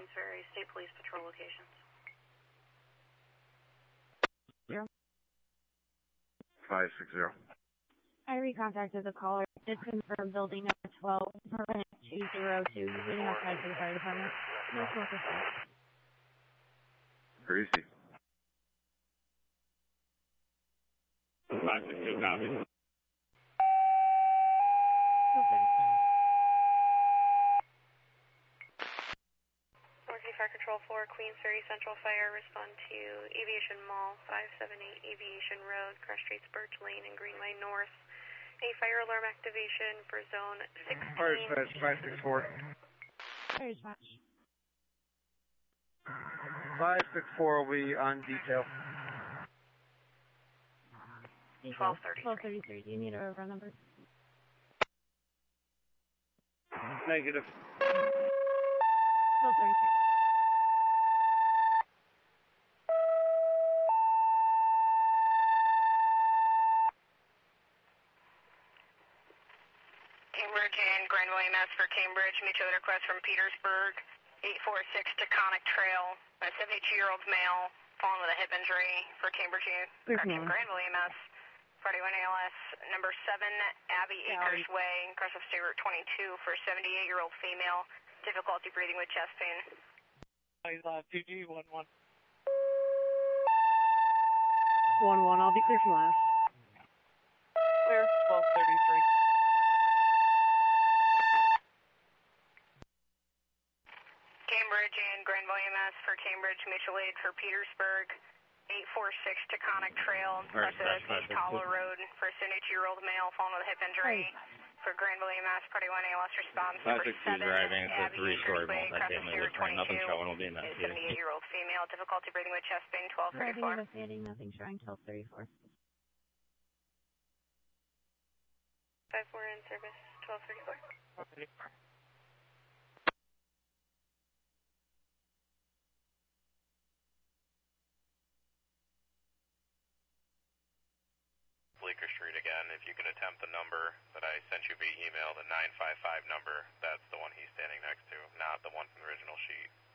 Queensferry State Police Patrol locations. 560. I recontacted the caller. Did confirm building number 12, permanent 202, waiting outside for the fire department. No smoke or smoke. Crazy. 562 copy. Northeast Fire Control 4, Queensferry Central Fire, respond to Aviation Mall, 578 Aviation Road, Crush Streets, Birch Lane, and Greenway North. A fire alarm activation for zone 16. Fire dispatch 564. Fire dispatch. 564 will be on detail. 1233. Do you need a run number? Negative. 1233. Cambridge and Granville EMS for Cambridge. Mutual request from Petersburg, 846 Taconic Trail. A 72-year-old male fallen with a hip injury for Cambridge. Correction, Granville EMS. 41 ALS, number 7, Abbey Acres Way, cross of State Route 22 for 78-year-old female. Difficulty breathing with chest pain. TG 11. 11, I'll be clear from last. Clear, 1233. Cambridge and Granville EMS for Cambridge, mutual aid for Petersburg, 846 Taconic Trail, Right, East Hollow Road for a 72-year-old male fallen with a hip injury. For Granville EMS, Party 1 ALS response. 562 driving, it's a 3-story multi-family with nothing showing, will be investigating. 78-year-old female, difficulty breathing with chest pain, 1234. Driving, investigating, nothing showing, 1234. 54 in service, 1234. 1234. Bleecker Street again. If you can attempt the number that I sent you via email, the 955 number, that's the one he's standing next to, not the one from the original sheet.